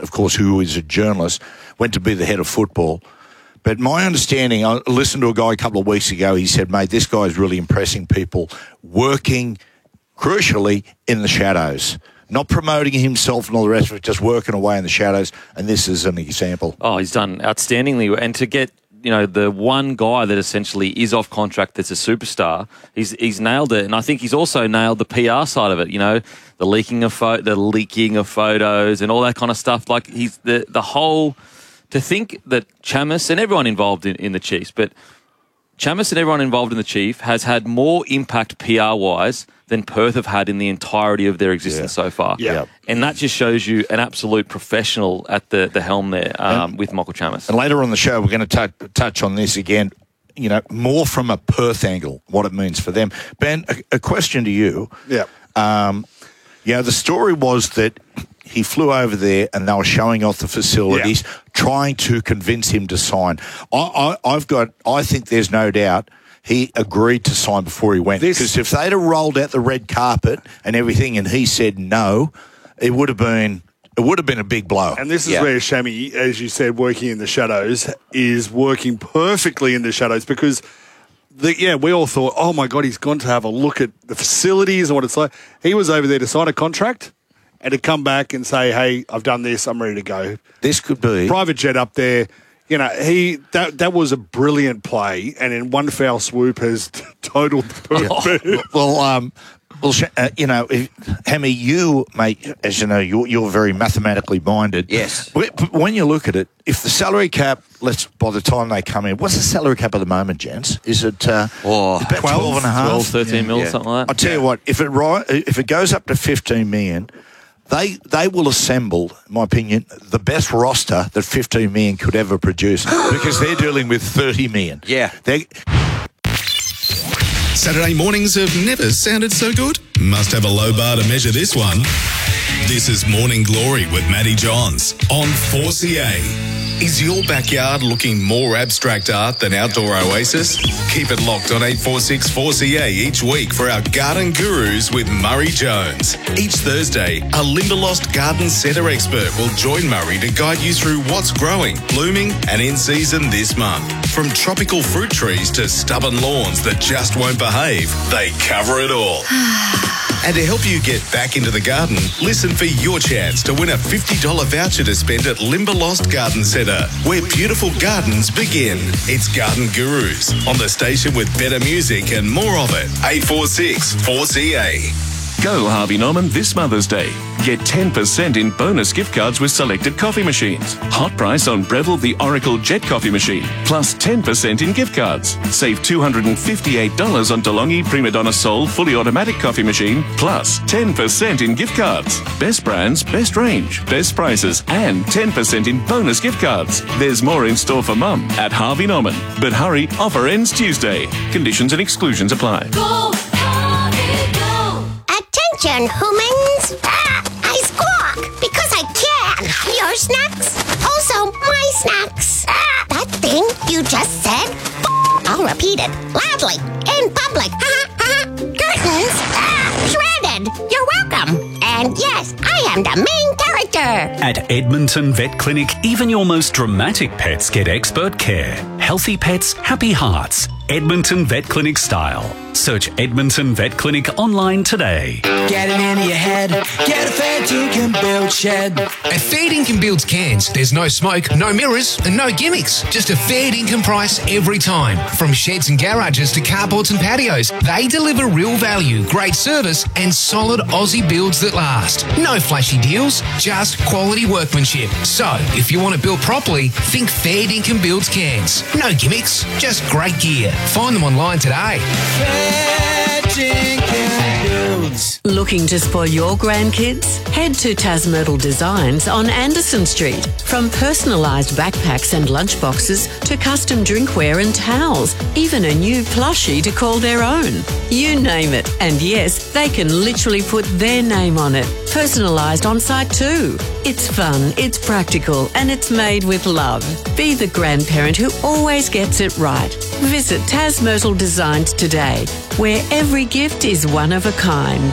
of course, who is a journalist, went to be the head of football. But my understanding, I listened to a guy a couple of weeks ago, he said, mate, this guy is really impressing people working, crucially, in the shadows. Not promoting himself and all the rest of it, just working away in the shadows, and this is an example. Oh, he's done outstandingly. And to get, the one guy that essentially is off contract that's a superstar, he's nailed it. And I think he's also nailed the PR side of it, the leaking of photos and all that kind of stuff. Like, he's the whole... To think that Chammas and everyone involved in the Chiefs, but Chammas and everyone involved in the Chief has had more impact PR-wise than Perth have had in the entirety of their existence so far. Yeah. And that just shows you an absolute professional at the helm there with Michael Chammas. And later on the show, we're going to touch on this again, more from a Perth angle, what it means for them. Ben, a question to you. Yeah. The story was that he flew over there and they were showing off the facilities, trying to convince him to sign. I think there's no doubt he agreed to sign before he went. Because if they'd have rolled out the red carpet and everything and he said no, it would have been a big blow. And this is where Shammy, as you said, working in the shadows, is working perfectly in the shadows because, we all thought, oh, my God, he's gone to have a look at the facilities and what it's like. He was over there to sign a contract and to come back and say, hey, I've done this, I'm ready to go. This could be... Private jet up there. That was a brilliant play, and in one foul swoop has totaled the Hammy, you, mate, as you know, you're very mathematically minded. Yes. When you look at it, if the salary cap, by the time they come in, what's the salary cap at the moment, gents? Is it about 12 and a half? 12, 13 mil, something like that. I'll tell you what, if it goes up to 15 million, they will assemble, in my opinion, the best roster that 15 million could ever produce because they're dealing with 30 million. Yeah. Saturday mornings have never sounded so good. Must have a low bar to measure this one. This is Morning Glory with Matty Johns on 4CA. Is your backyard looking more abstract art than Outdoor Oasis? Keep it locked on 846 4CA each week for our garden gurus with Murray Jones. Each Thursday, a Limberlost Garden Centre expert will join Murray to guide you through what's growing, blooming and in season this month. From tropical fruit trees to stubborn lawns that just won't behave, they cover it all. And to help you get back into the garden, listen for your chance to win a $50 voucher to spend at Limberlost Garden Centre, where beautiful gardens begin. It's Garden Gurus on the station with better music and more of it. 846 4CA. Go Harvey Norman this Mother's Day. Get 10% in bonus gift cards with selected coffee machines. Hot price on Breville the Oracle Jet Coffee Machine, plus 10% in gift cards. Save $258 on DeLonghi Prima Donna Soul Fully Automatic Coffee Machine, plus 10% in gift cards. Best brands, best range, best prices, and 10% in bonus gift cards. There's more in store for Mum at Harvey Norman. But hurry, offer ends Tuesday. Conditions and exclusions apply. Go, Harvey, go! Attention, humans! I squawk because I can. Your snacks? Also my snacks. That thing you just said? I'll repeat it loudly in public. Curtains shredded. You're welcome. And yes, I am the main character. At Edmonton Vet Clinic, even your most dramatic pets get expert care. Healthy pets, happy hearts. Edmonton Vet Clinic style. Search Edmonton Vet Clinic online today. Get it into your head. Get a Fair Dinkum Build shed. At Fair Dinkum Builds Cairns, there's no smoke, no mirrors, and no gimmicks. Just a fair dinkum price every time. From sheds and garages to carports and patios, they deliver real value, great service, and solid Aussie builds that last. No flashy deals, just quality workmanship. So, if you want to build properly, think Fair Dinkum Builds Cairns. No gimmicks, just great gear. Find them online today. Fair Dinkum Builds. Looking to spoil your grandkids? Head to Tasmyrtle Designs on Anderson Street. From personalised backpacks and lunchboxes to custom drinkware and towels, even a new plushie to call their own. You name it. And yes, they can literally put their name on it. Personalised on site too. It's fun, it's practical, and it's made with love. Be the grandparent who always gets it right. Visit Tasmyrtle Designs today, where every gift is one of a kind.